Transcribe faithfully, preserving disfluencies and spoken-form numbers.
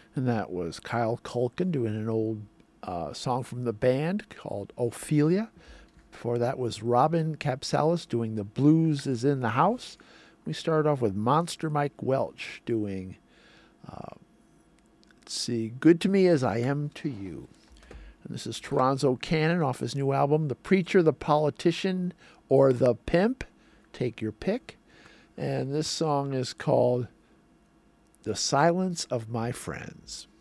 And that was Kyle Culkin doing an old uh, song from the band called Ophelia. Before that was Robin Capsalis doing The Blues is in the House. We started off with Monster Mike Welch doing, uh, let's see, Good to Me as I Am to You. And this is Toronzo Cannon off his new album, The Preacher, the Politician, or The Pimp. Take your pick. And this song is called The Silence of My Friends.